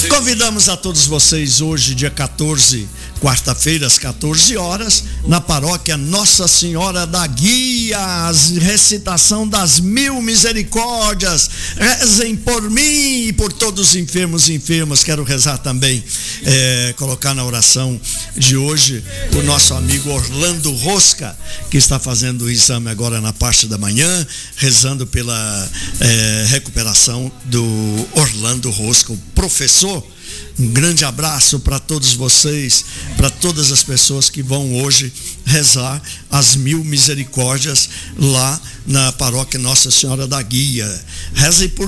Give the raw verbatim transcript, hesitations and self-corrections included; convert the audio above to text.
Convidamos a todos vocês hoje, dia quatorze, quarta-feira, às quatorze horas, na paróquia Nossa Senhora da Guia, a recitação das mil misericórdias. Rezem por mim e por todos os enfermos e enfermas. Quero rezar também, é, colocar na oração de hoje o nosso amigo Orlando Rosca, que está fazendo o exame agora na parte da manhã, rezando pela é, recuperação do Orlando Rosca, o professor. Um grande abraço para todos vocês, para todas as pessoas que vão hoje rezar as mil misericórdias lá na paróquia Nossa Senhora da Guia. Rezem por